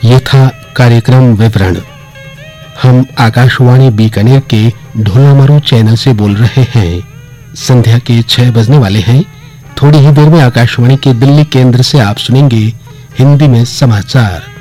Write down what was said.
ये था कार्यक्रम विवरण। हम आकाशवाणी बीकानेर के ढोलामारू चैनल से बोल रहे हैं। संध्या के 6 बजने वाले हैं। थोड़ी ही देर में आकाशवाणी के दिल्ली केंद्र से आप सुनेंगे हिंदी में समाचार।